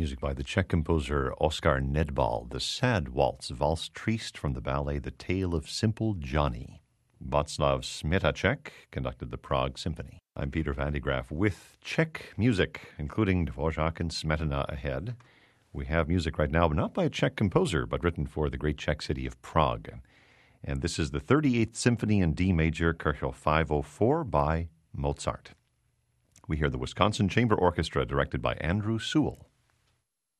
Music by the Czech composer Oskar Nedbal, the Sad Waltz, Valse Triste from the ballet The Tale of Simple Johnny. Václav Smetacek conducted the Prague Symphony. I'm Peter Van de Graaff with Czech music, including Dvorak and Smetana ahead. We have music right now, not by a Czech composer, but written for the great Czech city of Prague. And this is the 38th Symphony in D major, Köchel 504 by Mozart. We hear the Wisconsin Chamber Orchestra, directed by Andrew Sewell.